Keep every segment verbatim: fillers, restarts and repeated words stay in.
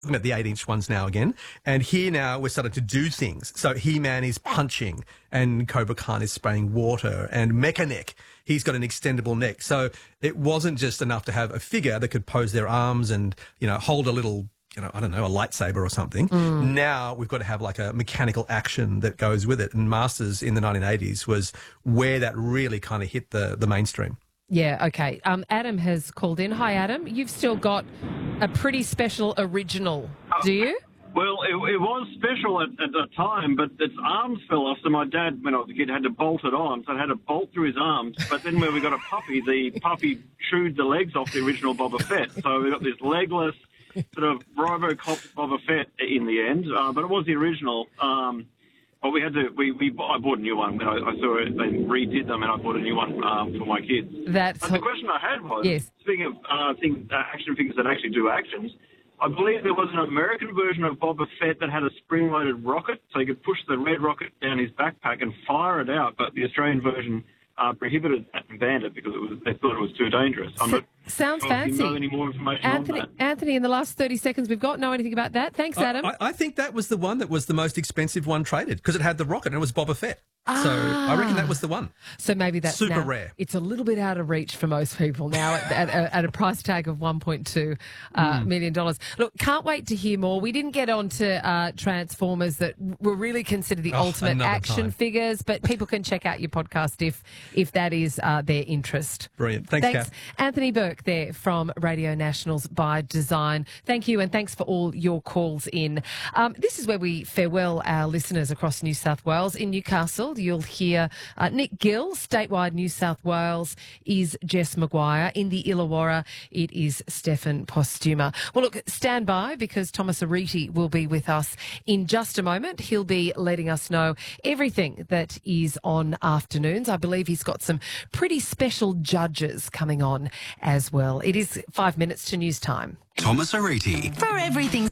looking at the eight-inch ones now again. And here now we're starting to do things. So He-Man is punching and Cobra Khan is spraying water and Mechanic, he's got an extendable neck. So it wasn't just enough to have a figure that could pose their arms and, you know, hold a little, you know, I don't know, a lightsaber or something. Mm. Now we've got to have like a mechanical action that goes with it. And Masters in the nineteen eighties was where that really kind of hit the, the mainstream. Yeah, okay. Um, Adam has called in. Hi, Adam. You've still got a pretty special original, do you? Well, it, it was special at, at the time, but its arms fell off, so my dad, when I was a kid, had to bolt it on, so I had to bolt through his arms. But then when we got a puppy, the puppy chewed the legs off the original Boba Fett, so we got this legless sort of RoboCop Boba Fett in the end, uh, but it was the original. Um, Well, we had to. We, we I bought a new one when I, I saw it. They redid them, and I bought a new one um, for my kids. That's but the question I had was, yes. Speaking of uh, things, uh, action figures that actually do actions, I believe there was an American version of Boba Fett that had a spring-loaded rocket, so you could push the red rocket down his backpack and fire it out. But the Australian version uh, prohibited that and banned it because it was they thought it was too dangerous. I'm not Sounds sure fancy. if you know any more information Anthony, on that. Anthony, in the last thirty seconds we've got, know anything about that? Thanks, Adam. I, I think that was the one that was the most expensive one traded because it had the rocket and it was Boba Fett. Ah. So I reckon that was the one. So maybe that's super now, rare. It's a little bit out of reach for most people now at, at, at, at a price tag of one point two uh, mm. million dollars. Look, can't wait to hear more. We didn't get on to uh, Transformers that were really considered the oh, ultimate action time. figures, but people can check out your podcast if if that is uh, their interest. Brilliant. Thanks, Thanks. Kath. Anthony Burke there from Radio Nationals by Design. Thank you, and thanks for all your calls in. Um, this is where we farewell our listeners across New South Wales. In Newcastle, you'll hear uh, Nick Gill. Statewide New South Wales is Jess Maguire. In the Illawarra, it is Stefan Postuma. Well, look, stand by because Thomas Ariti will be with us in just a moment. He'll be letting us know everything that is on afternoons. I believe he's got some pretty special judges coming on as well. It is five minutes to news time. Thomas Ariti. For everything.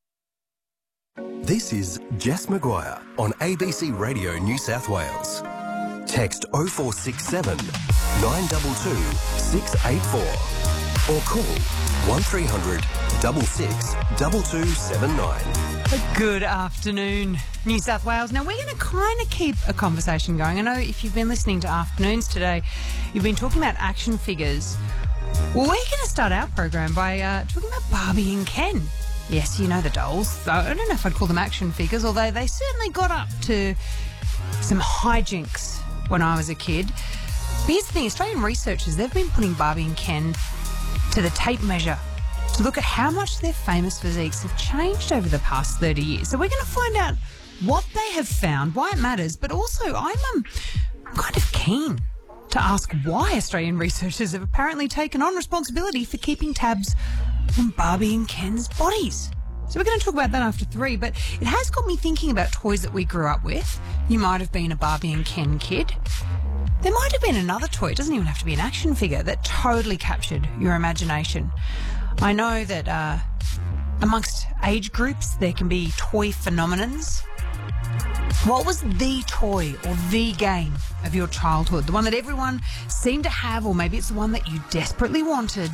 This is Jess Maguire on A B C Radio New South Wales. Text oh four six seven, nine two two, six eight four or call one three hundred, six six, two two seven nine. Good afternoon, New South Wales. Now, we're going to kind of keep a conversation going. I know if you've been listening to Afternoons today, you've been talking about action figures. Well, we're going to start our program by uh, talking about Barbie and Ken. Yes, you know the dolls. I don't know if I'd call them action figures, although they certainly got up to some hijinks when I was a kid. But here's the thing, Australian researchers, they've been putting Barbie and Ken to the tape measure to look at how much their famous physiques have changed over the past thirty years. So we're going to find out what they have found, why it matters, but also I'm um, kind of keen to ask why Australian researchers have apparently taken on responsibility for keeping tabs on Barbie and Ken's bodies. So we're going to talk about that after three, but it has got me thinking about toys that we grew up with. You might have been a Barbie and Ken kid. There might have been another toy, it doesn't even have to be an action figure, that totally captured your imagination. I know that uh, amongst age groups there can be toy phenomenons. What was the toy or the game of your childhood? The one that everyone seemed to have, or maybe it's the one that you desperately wanted.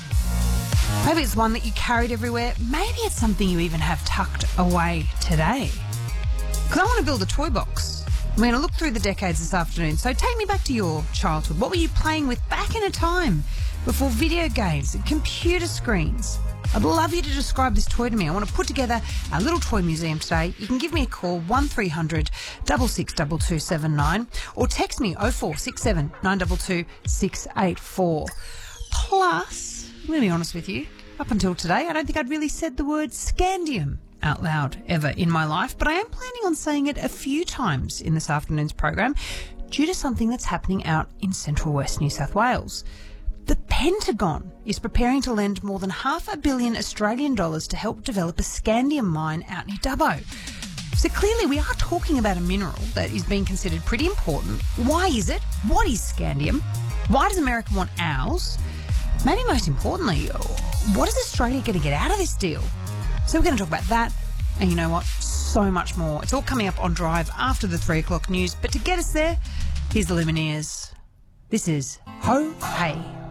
Maybe it's one that you carried everywhere. Maybe it's something you even have tucked away today. Because I want to build a toy box. I'm going to look through the decades this afternoon. So take me back to your childhood. What were you playing with back in a time before video games and computer screens? I'd love you to describe this toy to me. I want to put together a little toy museum today. You can give me a call, one three hundred, six six, two two seven nine, or text me oh four six seven, nine two two, six eight four. Plus, I'm going to be honest with you, up until today, I don't think I'd really said the word scandium out loud ever in my life, but I am planning on saying it a few times in this afternoon's program due to something that's happening out in central west New South Wales. The Pentagon is preparing to lend more than half a billion Australian dollars to help develop a scandium mine out near Dubbo. So clearly we are talking about a mineral that is being considered pretty important. Why is it? What is scandium? Why does America want ours? Maybe most importantly, what is Australia going to get out of this deal? So we're going to talk about that, and you know what? So much more. It's all coming up on Drive after the three o'clock news. But to get us there, here's the Lumineers. This is Ho Hey.